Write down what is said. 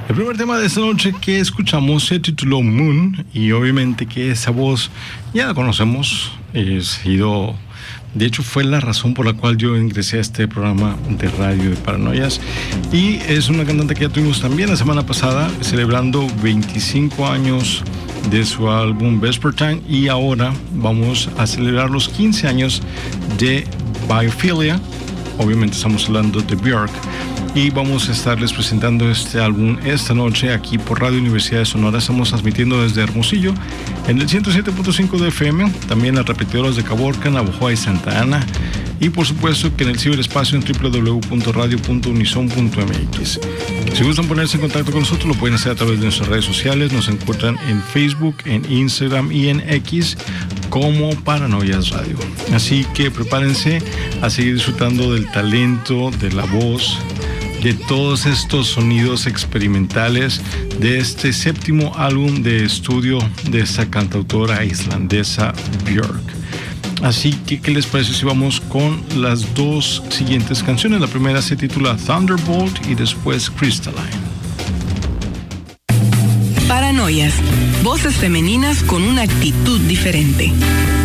El primer tema de esta noche que escuchamos se tituló Moon, y obviamente que esa voz ya la conocemos. De hecho, fue la razón por la cual yo ingresé a este programa de radio de Paranoias, y es una cantante que ya tuvimos también la semana pasada, celebrando 25 años de su álbum Vespertine, y ahora vamos a celebrar los 15 años de Biophilia. Obviamente estamos hablando de Björk, y vamos a estarles presentando este álbum esta noche aquí por Radio Universidad de Sonora. Estamos transmitiendo desde Hermosillo en el 107.5 de FM, también las repetidoras de Caborca, Navojoa y Santa Ana, y por supuesto que en el ciberespacio en www.radio.unison.mx. Si gustan ponerse en contacto con nosotros, lo pueden hacer a través de nuestras redes sociales. Nos encuentran en Facebook, en Instagram y en X como Paranoias Radio. Así que prepárense a seguir disfrutando del talento, de la voz, de todos estos sonidos experimentales de este séptimo álbum de estudio de esta cantautora islandesa Björk. Así que, ¿qué les parece si vamos con las dos siguientes canciones? La primera se titula Thunderbolt y después Crystalline. Paranoias, voces femeninas con una actitud diferente.